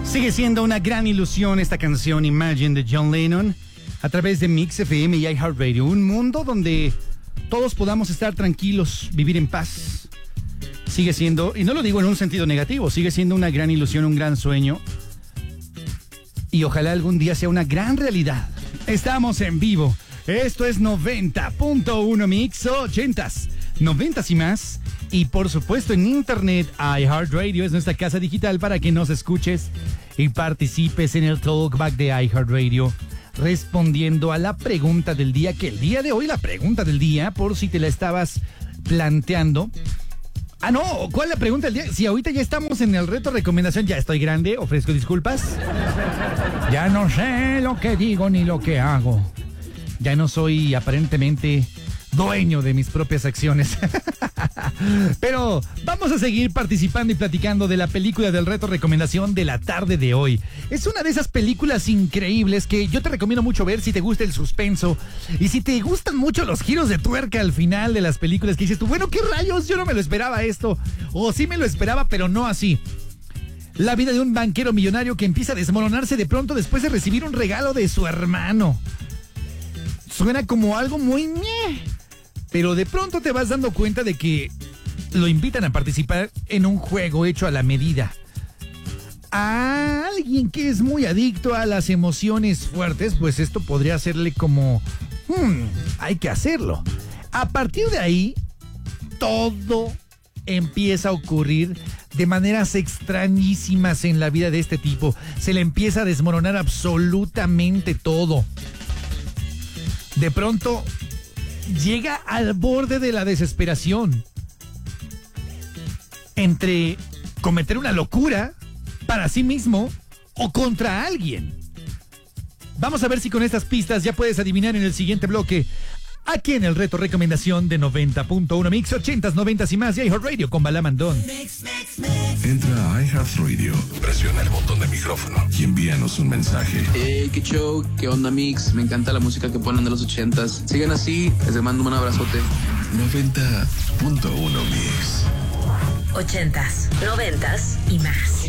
Sigue siendo una gran ilusión esta canción Imagine de John Lennon a través de Mix FM y iHeartRadio. Un mundo donde todos podamos estar tranquilos, vivir en paz. Sigue siendo, y no lo digo en un sentido negativo, sigue siendo una gran ilusión, un gran sueño. Y ojalá algún día sea una gran realidad. Estamos en vivo. Esto es 90.1 Mix 80s, 90s y más. Y por supuesto en internet, iHeartRadio es nuestra casa digital para que nos escuches y participes en el talkback de iHeartRadio, respondiendo a la pregunta del día, que el día de hoy la pregunta del día, por si te la estabas planteando. Ah, no, ¿cuál es la pregunta del día? Si ahorita ya estamos en el reto recomendación, ya estoy grande, ofrezco disculpas. Ya no sé lo que digo ni lo que hago. Ya no soy aparentemente dueño de mis propias acciones. Pero vamos a seguir participando y platicando de la película del reto recomendación de la tarde de hoy. Es una de esas películas increíbles que yo te recomiendo mucho ver si te gusta el suspenso y si te gustan mucho los giros de tuerca al final de las películas, que dices tú, bueno, ¿qué rayos? Yo no me lo esperaba esto, o sí me lo esperaba, pero no así. La vida de un banquero millonario que empieza a desmoronarse de pronto después de recibir un regalo de su hermano. Suena como algo muy ñe, pero de pronto te vas dando cuenta de que lo invitan a participar en un juego hecho a la medida. A alguien que es muy adicto a las emociones fuertes, pues esto podría hacerle como, hay que hacerlo. A partir de ahí, todo empieza a ocurrir de maneras extrañísimas en la vida de este tipo. Se le empieza a desmoronar absolutamente todo. De pronto llega al borde de la desesperación entre cometer una locura para sí mismo o contra alguien. Vamos a ver si con estas pistas ya puedes adivinar en el siguiente bloque, aquí en el reto recomendación de 90.1 Mix 80s, 90s y más de iHeartRadio con Bala Mandón. Entra a iHeartRadio, presiona el botón de micrófono y envíanos un mensaje. Hey, qué show, qué onda Mix, me encanta la música que ponen de los 80s. Sigan así, les mando un abrazote. 90.1 Mix 80s, 90s y más.